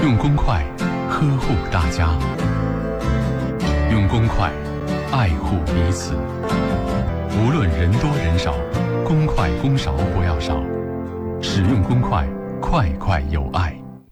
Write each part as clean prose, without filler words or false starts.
用公筷呵护大家，用公筷爱护彼此。无论人多人少，公筷公勺不要少，使用公筷，筷筷有爱。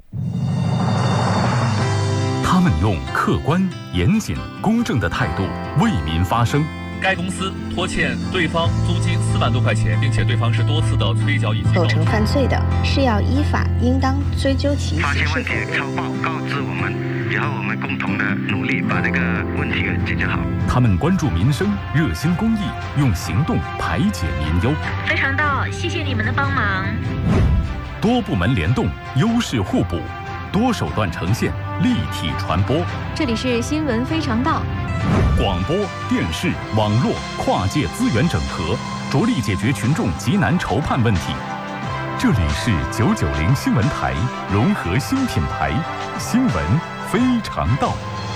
他们用客观、严谨、公正的态度为民发声。 该公司拖欠对方租金4万多块钱，并且对方是多次的催缴以及构成犯罪的，是要依法应当追究其发现问题抄报告知我们，以后我们共同的努力把这个问题给解决好。 他们关注民生，热心公益，用行动排解民忧。 非常到，谢谢你们的帮忙。 多部门联动，优势互补，多手段呈现，立体传播。 这里是新闻非常道。 广播、电视、网络跨界资源整合，着力解决群众急难愁盼问题。这里是990新闻台，融合新品牌，新闻非常道。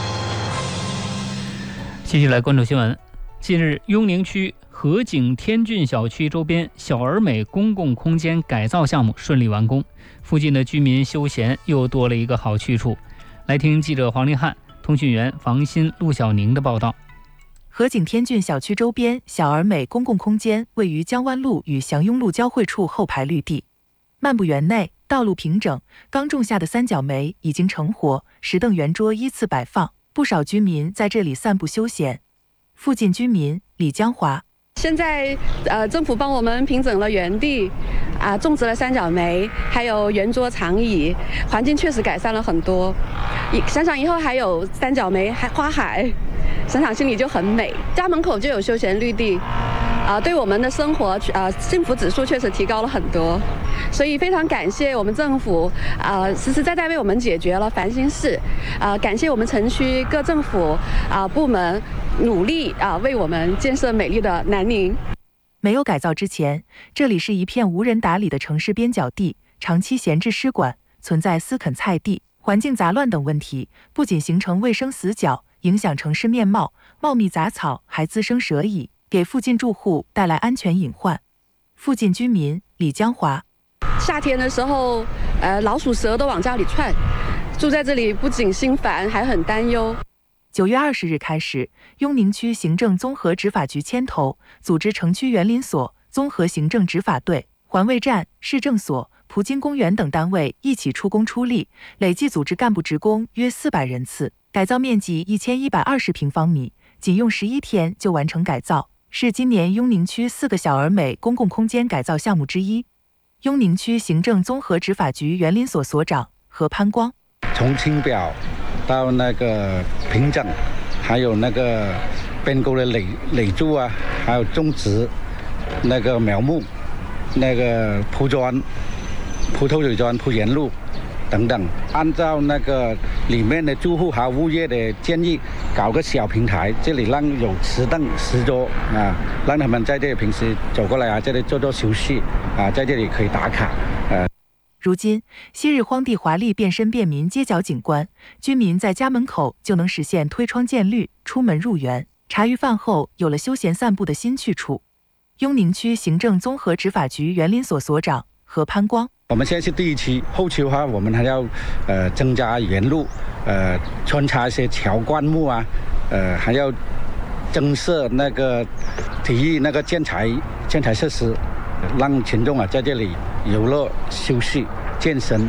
继续来关注新闻。近日，雍宁区河景天峻小区周边小而美公共空间改造项目顺利完工，附近的居民休闲又多了一个好去处。来听记者黄立汉、通讯员房鑫、陆小宁的报道。 河景天峻小区周边小而美公共空间位于江湾路与祥雍路交汇处后排绿地，漫步园内，道路平整，刚种下的三角梅已经成活，石凳圆桌依次摆放，不少居民在这里散步休闲。附近居民李江华： 现在政府帮我们平整了园地，种植了三角梅，还有圆桌长椅，环境确实改善了很多。想想以后还有三角梅花海，想想心里就很美。家门口就有休闲绿地，对我们的生活幸福指数确实提高了很多。所以非常感谢我们政府实实在在为我们解决了烦心事，感谢我们城区各政府部门努力为我们建设美丽的南宁。 没有改造之前，这里是一片无人打理的城市边角地，长期闲置湿管，存在私垦菜地、环境杂乱等问题，不仅形成卫生死角，影响城市面貌，茂密杂草还滋生蛇蚁，给附近住户带来安全隐患。附近居民李江华： 夏天的时候，老鼠蛇都往家里窜，住在这里不仅心烦，还很担忧。 9月20日开始，雍宁区行政综合执法局牵头，组织城区园林所、综合行政执法队、环卫站、市政所、葡京公园等单位一起出工出力，累计组织干部职工约400人次，改造面积1120平方米，仅用11天就完成改造，是今年雍宁区4个小而美公共空间改造项目之一。雍宁区行政综合执法局园林所所长何潘光： 从青表到那个平整，还有那个边沟的垒柱啊，还有种植那个苗木，那个铺砖、铺透水砖、铺沿路等等，按照那个里面的住户还有物业的建议，搞个小平台，这里让有石凳、石桌让他们在这里平时走过来这里做休息在这里可以打卡如今，昔日荒地华丽变身便民街角景观，居民在家门口就能实现推窗见绿，出门入园，茶余饭后有了休闲散步的新去处。雍宁区行政综合执法局园林所所长何潘光： 我们现在是第1期，后期的话我们还要增加沿路穿插一些桥灌木还要增设那个体育那个建材设施，让群众在这里游乐、休息、健身。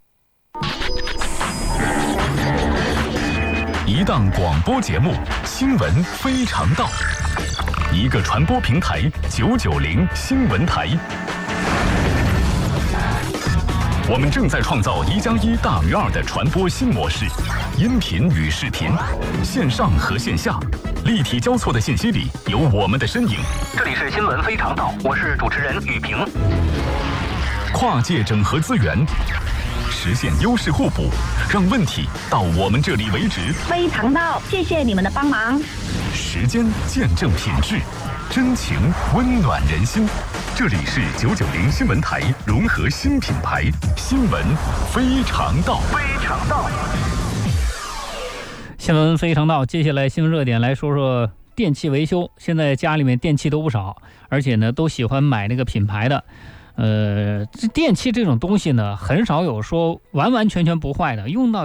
一档广播节目，新闻非常道；一个传播平台，990新闻台。我们正在创造1+1大于2的传播新模式，音频与视频，线上和线下，立体交错的信息里有我们的身影。 这里是新闻非常道，我是主持人雨萍。 跨界整合资源，实现优势互补，让问题到我们这里为止。 非常道，谢谢你们的帮忙。 时间见证品质，真情温暖人心。这里是990新闻台融合新品牌，新闻非常道。 非常道。 新闻非常道，接下来新闻热点来说说电器维修。现在家里面电器都不少，而且呢都喜欢买那个品牌的。电器这种东西呢，很少有说完完全全不坏的，用到